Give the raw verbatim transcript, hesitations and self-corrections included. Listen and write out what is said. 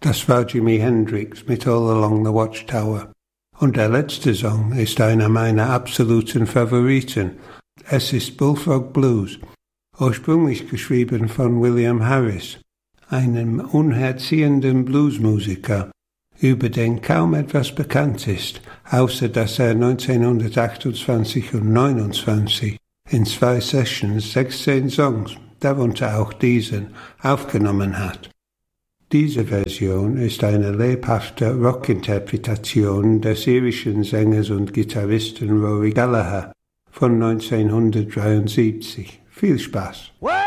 Das war Jimi Hendrix mit All Along the Watchtower. Und der letzte Song ist einer meiner absoluten Favoriten. Es ist Bullfrog Blues, ursprünglich geschrieben von William Harris, einem unerziehenden Bluesmusiker, über den kaum etwas bekannt ist, außer dass er neunzehnhundertachtundzwanzig und neunundzwanzig in zwei Sessions sechzehn Songs, darunter auch diesen, aufgenommen hat. Diese Version ist eine lebhafte Rockinterpretation des irischen Sängers und Gitarristen Rory Gallagher von neunzehnhundertdreiundsiebzig. Viel Spaß! What?